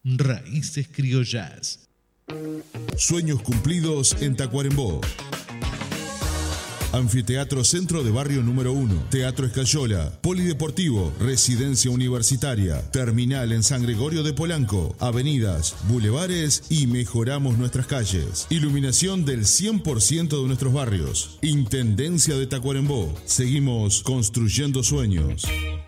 Raíces Criollas. Sueños cumplidos en Tacuarembó. Anfiteatro Centro de Barrio número 1, Teatro Escayola, Polideportivo, Residencia Universitaria, Terminal en San Gregorio de Polanco, avenidas, bulevares y mejoramos nuestras calles. Iluminación del 100% de nuestros barrios. Intendencia de Tacuarembó. Seguimos construyendo sueños.